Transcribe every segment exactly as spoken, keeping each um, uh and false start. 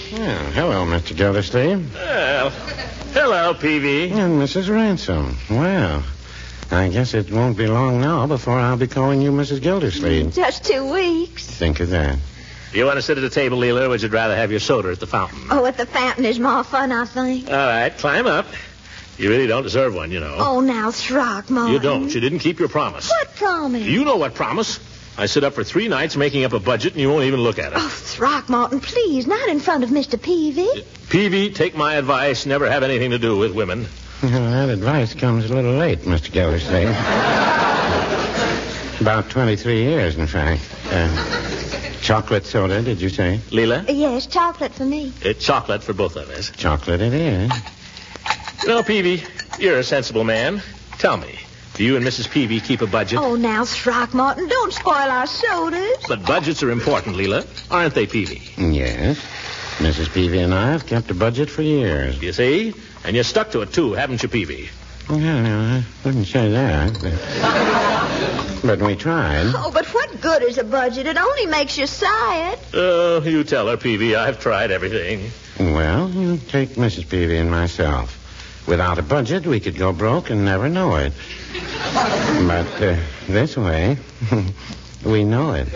Well, hello, Mister Gildersleeve. Well, hello, Peavy. And Missus Ransom. Well, I guess it won't be long now before I'll be calling you Missus Gildersleeve. Just two weeks. Think of that. You want to sit at the table, Leela, or would you rather have your soda at the fountain? Oh, at the fountain is more fun, I think. All right, climb up. You really don't deserve one, you know. Oh, now, Throckmorton. You don't. You didn't keep your promise. What promise? You know what promise. I sit up for three nights making up a budget, and you won't even look at it. Oh, Throckmorton, please, not in front of Mister Peavy. Peavy, take my advice. Never have anything to do with women. Well, that advice comes a little late, Mister Gildersleeve. About twenty-three years, in fact. Uh, chocolate soda, did you say? Leela? Yes, chocolate for me. It's chocolate for both of us. Chocolate it is. You know, Peavy, you're a sensible man. Tell me, do you and Missus Peavy keep a budget? Oh, now, Throckmorton, don't spoil our sodas. But budgets are important, Leela. Aren't they, Peavy? Yes. Missus Peavy and I have kept a budget for years. You see? And you stuck to it, too, haven't you, Peavy? Well, no, I wouldn't say that. But, but we tried. Oh, but what good is a budget? It only makes you sad. Oh, you tell her, Peavy. I've tried everything. Well, you take Missus Peavy and myself. Without a budget, we could go broke and never know it. But uh, this way, we know it.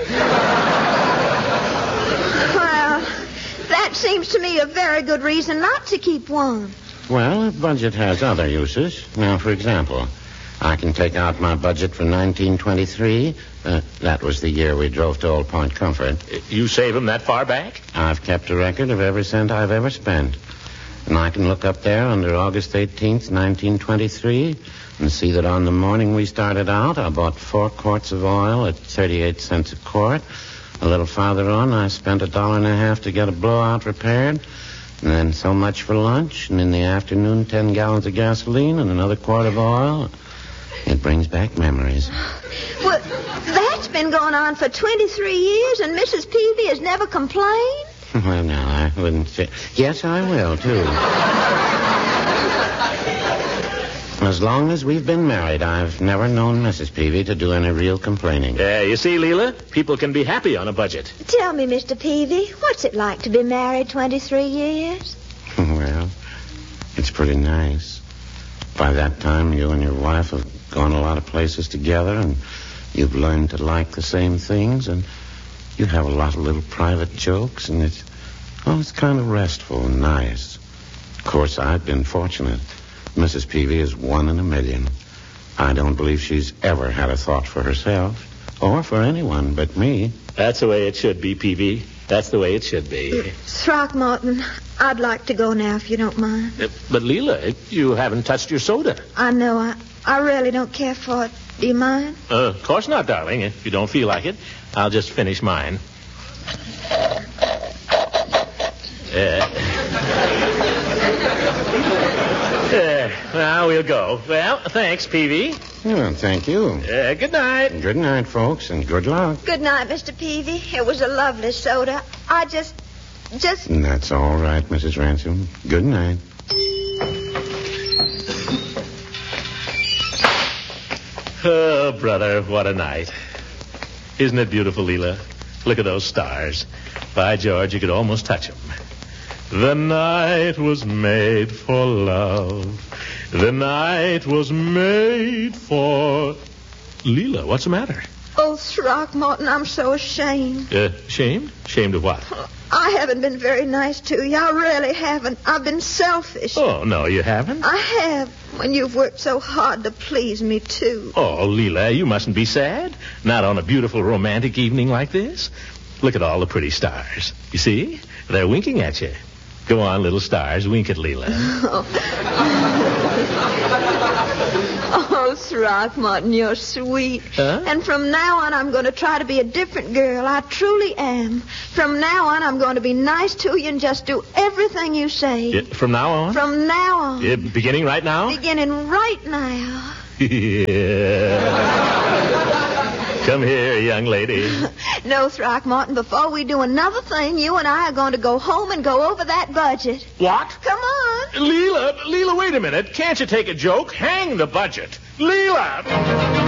Well, that seems to me a very good reason not to keep one. Well, a budget has other uses. Now, for example, I can take out my budget for nineteen twenty-three. Uh, that was the year we drove to Old Point Comfort. You save them that far back? I've kept a record of every cent I've ever spent. And I can look up there under August eighteenth, nineteen twenty-three, and see that on the morning we started out, I bought four quarts of oil at thirty-eight cents a quart. A little farther on, I spent a dollar and a half to get a blowout repaired. And then so much for lunch. And in the afternoon, ten gallons of gasoline and another quart of oil. It brings back memories. Well, that's been going on for twenty-three years, and Missus Peavy has never complained? Well, no, I wouldn't say... Yes, I will, too. As long as we've been married, I've never known Missus Peavy to do any real complaining. Yeah, you see, Leela, people can be happy on a budget. Tell me, Mister Peavy, what's it like to be married twenty-three years? Well, it's pretty nice. By that time, you and your wife have gone a lot of places together, and you've learned to like the same things, and you have a lot of little private jokes, and it's, oh, it's kind of restful and nice. Of course, I've been fortunate. Missus Peavy is one in a million. I don't believe she's ever had a thought for herself, or for anyone but me. That's the way it should be, Peavy. That's the way it should be. Throckmorton, I'd like to go now, if you don't mind. Uh, but, Leela, you haven't touched your soda. I know. I, I really don't care for it. Do you mind? Uh, of course not, darling. If you don't feel like it, I'll just finish mine. Uh, uh, now we'll go. Well, thanks, Peavy. Well, thank you. Uh, good night. Good night, folks, and good luck. Good night, Mister Peavy. It was a lovely soda. I just, just... And that's all right, Missus Ransom. Good night. Oh, brother, what a night. Isn't it beautiful, Leela? Look at those stars. By George, you could almost touch them. The night was made for love. The night was made for... Leela, what's the matter? Oh, Throckmorton, I'm so ashamed. Uh, shamed? Shamed of what? I haven't been very nice to you. I really haven't. I've been selfish. Oh, no, you haven't. I have, when you've worked so hard to please me, too. Oh, Leela, you mustn't be sad. Not on a beautiful romantic evening like this. Look at all the pretty stars. You see? They're winking at you. Go on, little stars. Wink at Leela. Oh, oh Throckmorton, you're sweet. Huh? And from now on, I'm going to try to be a different girl. I truly am. From now on, I'm going to be nice to you and just do everything you say. Yeah, from now on? From now on. Yeah, beginning right now? Beginning right now. Yeah. Come here, young lady. No, Throckmorton, before we do another thing, you and I are going to go home and go over that budget. What? Come on. Leela, Leela, wait a minute. Can't you take a joke? Hang the budget. Leela!